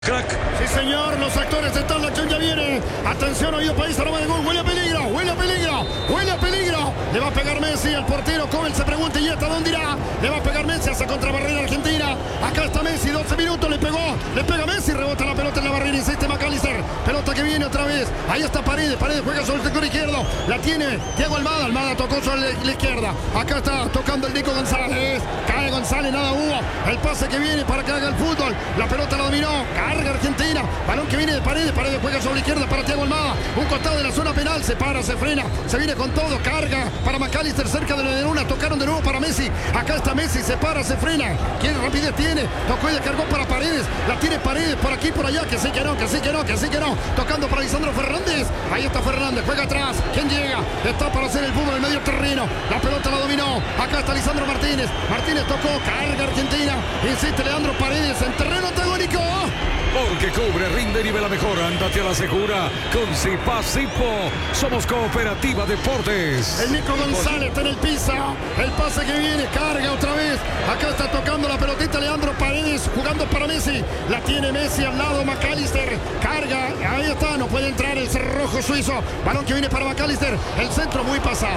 Crack. Sí, señor, los actores están, la acción ya viene. Atención, oído país, aroma de gol. Huele a peligro, huele a peligro, huele a peligro. Le va a pegar Messi al portero. Coben se pregunta, ¿y hasta dónde irá? Le va a pegar Messi hacia contrabarrera Argentina. Acá está Messi, 12 minutos, le pegó. Le pega Messi, rebota la pelota en la barrera, insiste McAllister. Pelota que viene otra vez. Ahí está Paredes, Paredes juega sobre el sector izquierdo. La tiene Thiago Almada, Almada tocó sobre la izquierda. Acá está tocando el Nico González. Cae González, nada hubo. El pase que viene para que haga el fútbol. La pelota la dominó. Carga Argentina. Balón que viene de Paredes. Paredes juega sobre la izquierda para Thiago Almada. Un costado de la zona penal. Se para, se frena. Se viene con todo. Carga para McAllister cerca de la de Luna. Tocaron de nuevo para Messi. Acá está Messi. Se para, se frena. ¿Quién rapidez tiene? Tocó y descargó para Paredes. La tiene Paredes por aquí, por allá. Que sí, que no, que sí, que no, que sí, que no. Tocando para Lisandro Fernández. Ahí está Fernández. Juega atrás. ¿Quién llega? Está para hacer el fútbol en el medio terreno. La pelota la dominó. Acá está Lisandro Martínez. Martínez tocó. Carga Argentina. Insiste Leandro Paredes en terreno antagónico. Porque cubre, rinde y nivela mejor. Ándate a la segura con Zipa-Zipo. Somos Cooperativa Deportes. El Nico González está en el piso. El pase que viene, carga otra vez. Acá está tocando la pelotita Leandro Paredes, jugando para Messi. La tiene Messi al lado, McAllister. Carga, ahí está, no puede entrar el cerrojo suizo. Balón que viene para McAllister. El centro muy pasado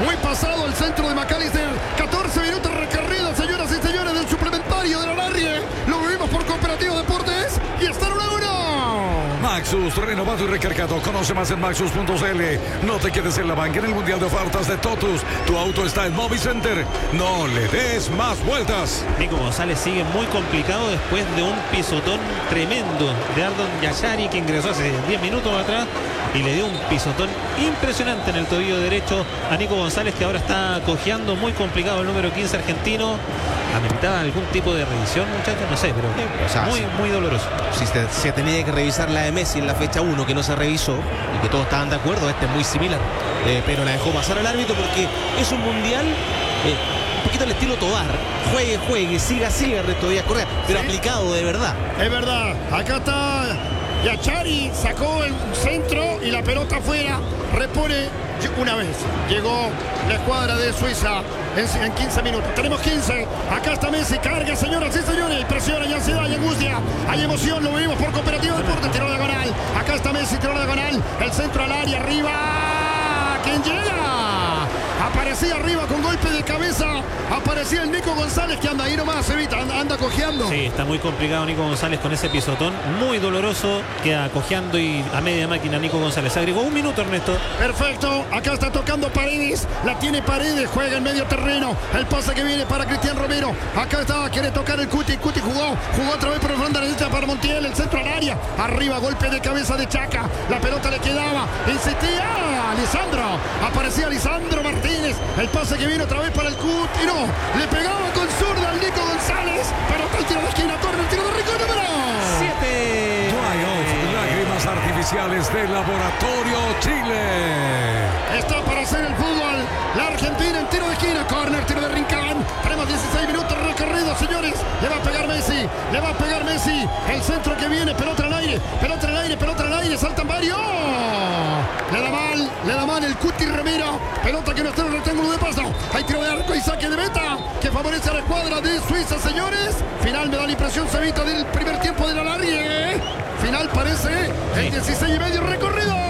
el centro de McAllister. 14 minutos recorridos, señoras y señores, del suplementario de la Larry. Lo vivimos por Cooperativa Deportes. Y está 1-1. Maxus, renovado y recargado. Conoce más en maxus.cl. No te quedes en la banca en el Mundial de Ofertas de Totus. Tu auto está en Movicenter. No le des más vueltas. Nico González sigue muy complicado después de un pisotón tremendo de Ardon Yashari, que ingresó hace 10 minutos atrás y le dio un pisotón impresionante en el tobillo derecho a Nico González, que ahora está cojeando. Muy complicado el número 15 argentino. ¿Ameritaba algún tipo de revisión, muchachos? No sé, pero o sea, muy doloroso. Si se tenía que revisar la de Messi en la fecha 1, que no se revisó y que todos estaban de acuerdo, este es muy similar, pero la dejó pasar al árbitro porque es un mundial un poquito al estilo Tobar. Juegue, siga el resto de días Correa, pero ¿sí? Aplicado de verdad. Es verdad, acá está Yachari, sacó el centro y la pelota afuera. Repone una vez. Llegó la escuadra de Suiza en 15 minutos. Tenemos 15. Acá está Messi. Carga, señoras y señores. Presión, hay ansiedad, hay angustia, hay emoción. Lo vivimos por Cooperativa Deportes. Tiró diagonal. Acá está Messi, tiró diagonal. El centro al área, arriba. ¿Quién llega? Aparecía arriba con golpe de cabeza. Aparecía el Nico González, que anda ahí nomás, Evita, anda cojeando. Sí, está muy complicado Nico González con ese pisotón. Muy doloroso. Queda cojeando y a media máquina Nico González. Agregó un minuto, Ernesto. Perfecto. Acá está tocando Paredes. La tiene Paredes. Juega en medio terreno. El pase que viene para Cristian Romero. Acá está. Quiere tocar el Cuti. Cuti jugó otra vez por el frente derecha para Montiel. El centro al área. Arriba, golpe de cabeza de Chaca. La pelota le quedaba. Insistía Lisandro. Aparecía Lisandro Martínez. El pase que viene otra vez para el Cuti. No. Le pegaba con zurda al Nico González. Pero está el tiro de esquina. Torre el tiro de Rico número 7. Lágrimas artificiales de Laboratorio Chile. Está para hacer el fútbol la Argentina en tiro de esquina. Corner, tiro de Rincón. Tenemos 16 minutos recorridos, señores. Le va a pegar Messi. Le va a pegar Messi. El centro que viene. Pelota al aire. Pelota al aire. Pelota al aire. Saltan varios. Le da mal el Cuti Romero. Pelota que no está en el rectángulo de paso. Hay tiro de arco y saque de meta que favorece a la escuadra de Suiza, señores. Final, me da la impresión, Cevita, del primer tiempo de la Larry. Final parece el 16 y medio recorrido. 1-1.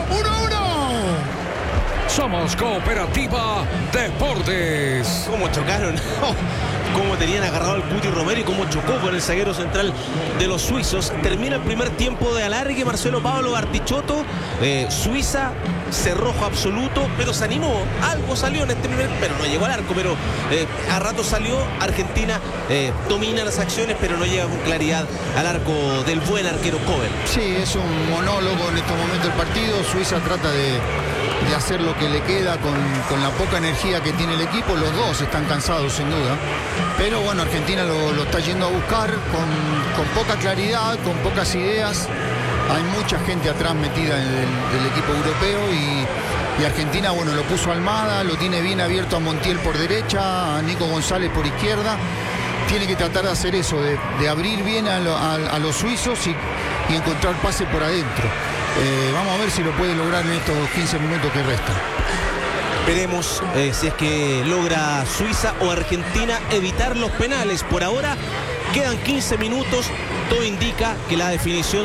Somos Cooperativa Deportes. ¿Cómo chocaron? Cómo tenían agarrado al Cuti Romero y cómo chocó con el zaguero central de los suizos. Termina el primer tiempo de alargue. Marcelo Pablo Bartichotto. Suiza cerrojo absoluto, pero se animó. Algo salió en este primer, pero no llegó al arco, pero a rato salió. Argentina domina las acciones, pero no llega con claridad al arco del buen arquero Coben. Sí, es un monólogo en estos momentos del partido. Suiza trata de hacer lo que le queda con la poca energía que tiene el equipo. Los dos están cansados sin duda, pero bueno, Argentina lo está yendo a buscar con poca claridad, con pocas ideas. Hay mucha gente atrás metida en del equipo europeo y Argentina, bueno, lo puso Almada, lo tiene bien abierto a Montiel por derecha, a Nico González por izquierda. Tiene que tratar de hacer eso, de abrir bien a los suizos y encontrar pase por adentro. Vamos a ver si lo puede lograr en estos 15 minutos que restan. Veremos si es que logra Suiza o Argentina evitar los penales. Por ahora Quedan 15 minutos. Todo indica que la definición